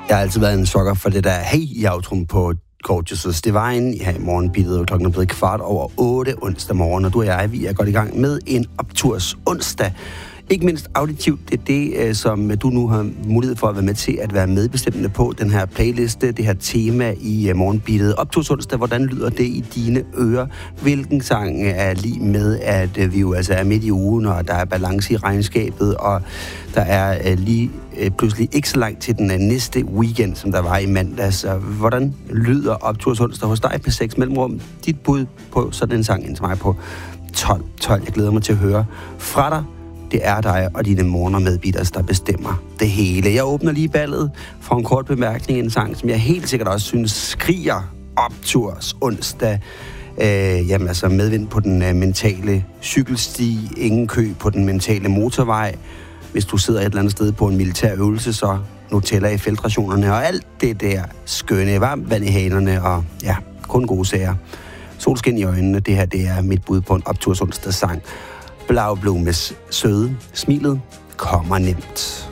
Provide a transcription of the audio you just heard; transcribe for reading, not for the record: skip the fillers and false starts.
Jeg har altid været en sokker for det der hey i outroen på Gorgeous' Divine her i morgenbittet, og klokken er blevet 7:15 onsdag morgen, og du og jeg, vi er godt i gang med en opturs onsdag. Ikke mindst auditivt, det er det, som du nu har mulighed for at være med til at være medbestemmende på, den her playliste, det her tema i morgenbittet. Opturs onsdag, hvordan lyder det i dine ører? Hvilken sang er lige med, at vi jo altså er midt i ugen, og der er balance i regnskabet, og der er lige pludselig ikke så langt til den næste weekend, som der var i mandags. Hvordan lyder opturs onsdag hos dig på 6 mellemrum? Dit bud på sådan en sang ind til mig på 12. Jeg glæder mig til at høre fra dig. Det er dig og dine morgener medbitters, der bestemmer det hele. Jeg åbner lige ballet for en kort bemærkning. En sang, som jeg helt sikkert også synes skriger opturs onsdag. Jamen altså medvind på den mentale cykelsti, ingen kø på den mentale motorvej. Hvis du sidder et eller andet sted på en militær øvelse, så Nutella i feltrationerne og alt det der skønne, varmt vand i hanerne og ja, kun gode sager. Solskin i øjnene, det her det er mit bud på en opturs onsdag sang. Blau Blumes søde, smilet kommer nemt.